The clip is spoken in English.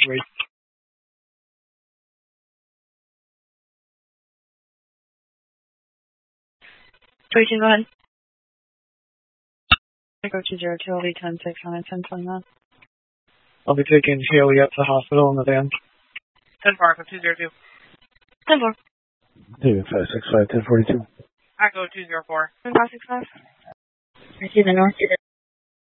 Wait. Tracy, go ahead. Echo 202, I'll be 10-6 on it, 10-29. I'll be taking Haley up to the hospital in the van. 10-4, Echo 202. 10-4. David 565, 1042. Echo 204. 565. I see the north.